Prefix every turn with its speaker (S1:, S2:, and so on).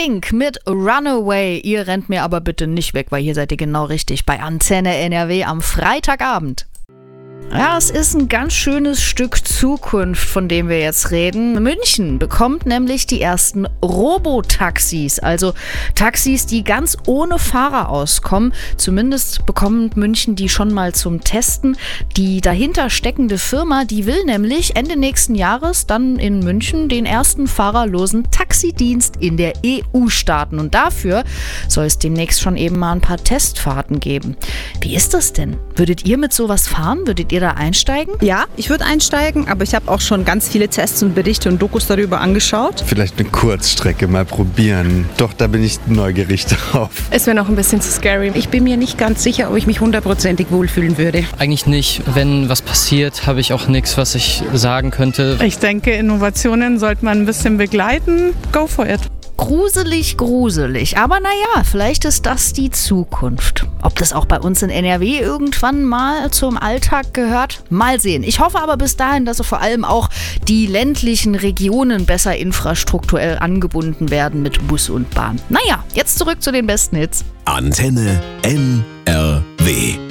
S1: Pink mit Runaway. Ihr rennt mir aber bitte nicht weg, weil hier seid ihr genau richtig bei Antenne NRW am Freitagabend. Ja, es ist ein ganz schönes Stück Zukunft, von dem wir jetzt reden. München bekommt nämlich die ersten Robotaxis, also Taxis, die ganz ohne Fahrer auskommen. Zumindest bekommt München die schon mal zum Testen. Die dahinter steckende Firma, die will nämlich Ende nächsten Jahres dann in München den ersten fahrerlosen Taxidienst in der EU starten. Und dafür soll es demnächst schon eben mal ein paar Testfahrten geben. Wie ist das denn? Würdet ihr mit sowas fahren? Würdet ihr da einsteigen?
S2: Ja, ich würde einsteigen, aber ich habe auch schon ganz viele Tests und Berichte und Dokus darüber angeschaut.
S3: Vielleicht eine Kurzstrecke mal probieren. Doch, da bin ich neugierig drauf.
S4: Es wäre noch ein bisschen zu scary.
S2: Ich bin mir nicht ganz sicher, ob ich mich 100%ig wohlfühlen würde.
S5: Eigentlich nicht. Wenn was passiert, habe ich auch nichts, was ich sagen könnte.
S6: Ich denke, Innovationen sollte man ein bisschen begleiten. Go for it.
S1: Gruselig. Aber naja, vielleicht ist das die Zukunft. Ob das auch bei uns in NRW irgendwann mal zum Alltag gehört? Mal sehen. Ich hoffe aber bis dahin, dass vor allem auch die ländlichen Regionen besser infrastrukturell angebunden werden mit Bus und Bahn. Naja, jetzt zurück zu den besten Hits.
S7: Antenne NRW.